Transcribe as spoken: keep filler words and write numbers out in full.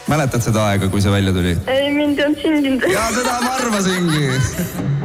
Mäletad seda aega, kui see välja tuli? Ei, mind ei olnud sündinud. Ja seda ma arvasingi.